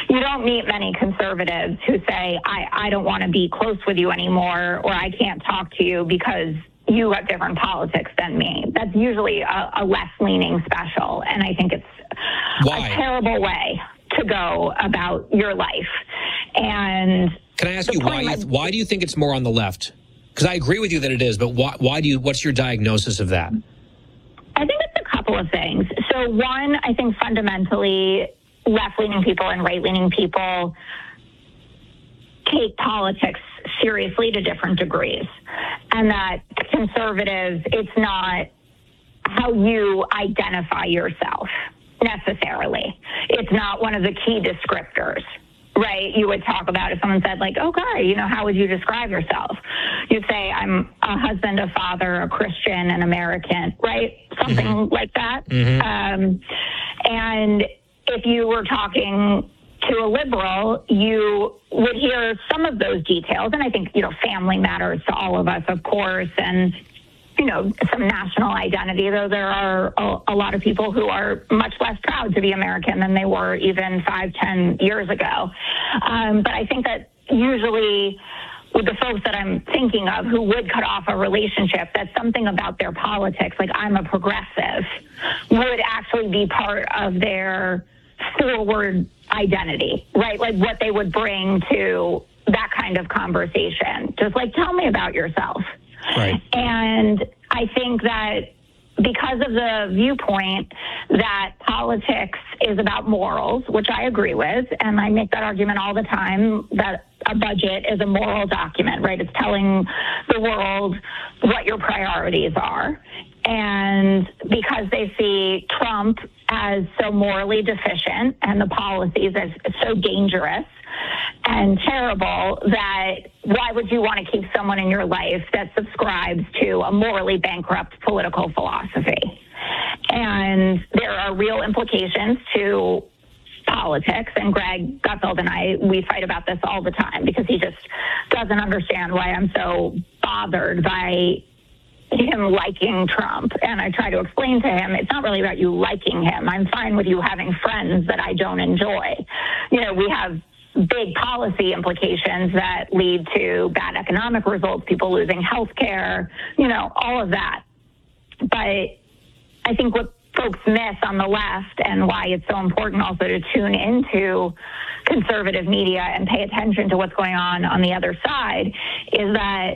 you don't meet many conservatives who say, I don't want to be close with you anymore, or I can't talk to you because you have different politics than me. That's usually a left-leaning special, and I think it's a terrible way to go about your life. And can I ask you why do you think it's more on the left? Because I agree with you that it is, but what's your diagnosis of that? I think it's a couple of things. So one, I think fundamentally left-leaning people and right-leaning people take politics seriously to different degrees. And that conservatives, it's not how you identify yourself necessarily. It's not one of the key descriptors, right? You would talk about if someone said like, okay, how would you describe yourself? You'd say, I'm a husband, a father, a Christian, an American, right? Something like that. And if you were talking to a liberal, you would hear some of those details. And I think, family matters to all of us, of course, and, some national identity, though there are a lot of people who are much less proud to be American than they were even 5-10 years ago. But I think that usually with the folks that I'm thinking of who would cut off a relationship, that something about their politics, like I'm a progressive, would actually be part of their forward identity, right? Like what they would bring to that kind of conversation. Just like, tell me about yourself. Right. And I think that because of the viewpoint that politics is about morals, which I agree with, and I make that argument all the time, that a budget is a moral document, right? It's telling the world what your priorities are. And because they see Trump as so morally deficient and the policies as so dangerous and terrible, that why would you want to keep someone in your life that subscribes to a morally bankrupt political philosophy? And there are real implications to politics, and Greg Gutfeld and I, we fight about this all the time because he just doesn't understand why I'm so bothered by him liking Trump. And I try to explain to him, it's not really about you liking him. I'm fine with you having friends that I don't enjoy. We have big policy implications that lead to bad economic results, people losing health care, all of that. But I think what folks miss on the left, and why it's so important also to tune into conservative media and pay attention to what's going on the other side, is that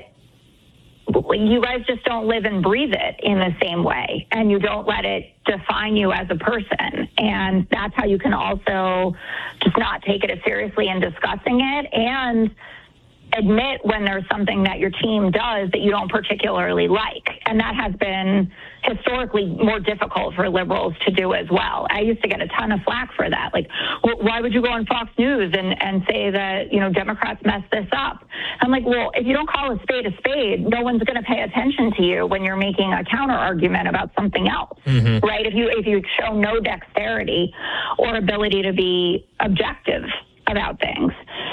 you guys just don't live and breathe it in the same way, and you don't let it define you as a person. And that's how you can also just not take it as seriously in discussing it, and admit when there's something that your team does that you don't particularly like. And that has been historically more difficult for liberals to do as well. I used to get a ton of flack for that. Like, why would you go on Fox News and say that, Democrats messed this up? I'm like, well, if you don't call a spade, no one's going to pay attention to you when you're making a counter argument about something else, right? If you show no dexterity or ability to be objective about things.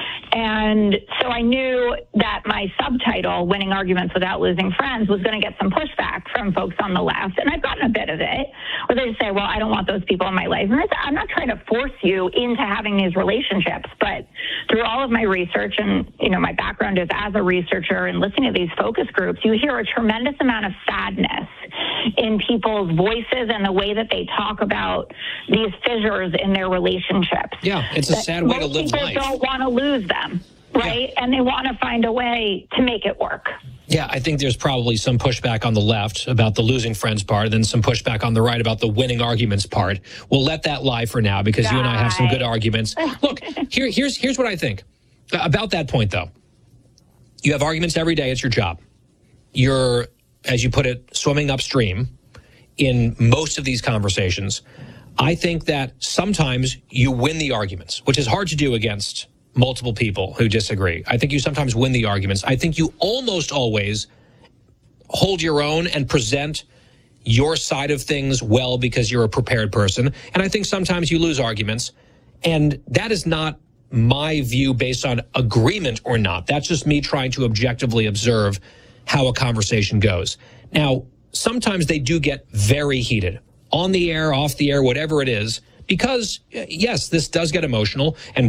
And so I knew that my subtitle, Winning Arguments Without Losing Friends, was going to get some pushback from folks on the left. And I've gotten a bit of it, where they just say, well, I don't want those people in my life. And I said, I'm not trying to force you into having these relationships, but through all of my research, and, my background is as a researcher and listening to these focus groups, you hear a tremendous amount of sadness in people's voices and the way that they talk about these fissures in their relationships. Yeah, it's a sad way to live life. People don't want to lose them, right? Yeah. And they want to find a way to make it work. Yeah, I think there's probably some pushback on the left about the losing friends part, and then some pushback on the right about the winning arguments part. We'll let that lie for now, because you and I have some good arguments. Look, here's what I think. About that point, though. You have arguments every day. It's your job. You're, as you put it, swimming upstream in most of these conversations. I think that sometimes you win the arguments, which is hard to do against multiple people who disagree. I think you sometimes win the arguments. I think you almost always hold your own and present your side of things well because you're a prepared person. And I think sometimes you lose arguments. And that is not my view based on agreement or not. That's just me trying to objectively observe how a conversation goes. Now, sometimes they do get very heated, on the air, off the air, whatever it is, because, yes, this does get emotional. And